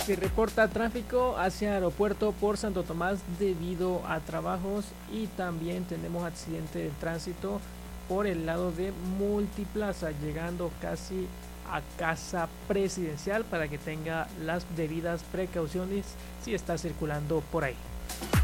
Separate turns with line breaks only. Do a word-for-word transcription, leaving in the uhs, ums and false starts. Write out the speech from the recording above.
Se reporta tráfico hacia aeropuerto por Santo Tomás debido a trabajos y también tenemos accidente de tránsito por el lado de Multiplaza, llegando casi a Casa Presidencial para que tenga las debidas precauciones si está circulando por ahí.